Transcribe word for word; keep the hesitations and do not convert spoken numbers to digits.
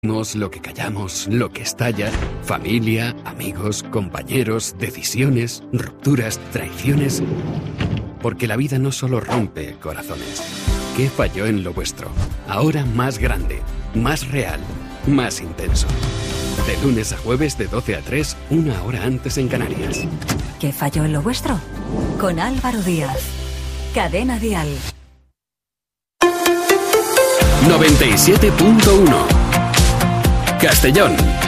Lo que callamos, lo que estalla, familia, amigos, compañeros, decisiones, rupturas, traiciones. Porque la vida no solo rompe corazones. ¿Qué falló en lo vuestro? Ahora más grande, más real, más intenso. De lunes a jueves de doce a tres, una hora antes en Canarias. ¿Qué falló en lo vuestro? Con Álvaro Díaz. Cadena Dial. noventa y siete punto uno Castellón.